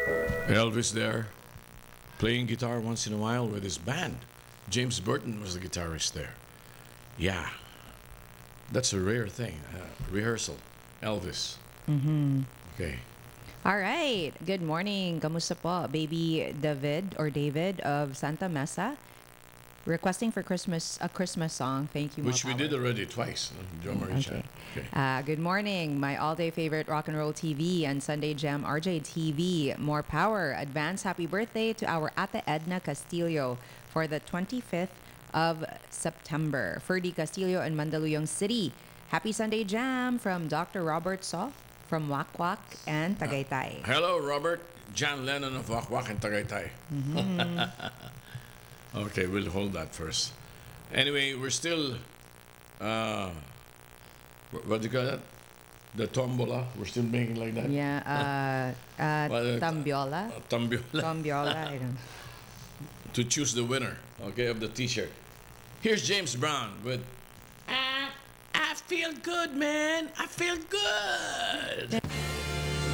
Elvis there, playing guitar once in a while with his band. James Burton was the guitarist there. Yeah, that's a rare thing. Rehearsal. Elvis. Okay. All right. Good morning. Kamusta po? Baby David or David of Santa Mesa requesting for Christmas a Christmas song. Thank you, Which more we power. did already twice. No? Jo Marie Okay. Chan. Okay. Good morning. My all-day favorite rock and roll TV and Sunday Jam RJ TV. More power. Advance happy birthday to our Ate Edna Castillo for the 25th of September. Ferdy Castillo in Mandaluyong City. Happy Sunday Jam from Dr. Robert Soff from Wakwak and Tagaytay. Hello, Robert. John Lennon of Wakwak and Tagaytay. Okay, we'll hold that first. Anyway, we're still, what do you call that? The tombola. We're still making like that. Yeah, Tambiola. Tambiola. Tambiola, I don't. To choose the winner, okay, of the T-shirt. Here's James Brown with I feel good, man. I feel good.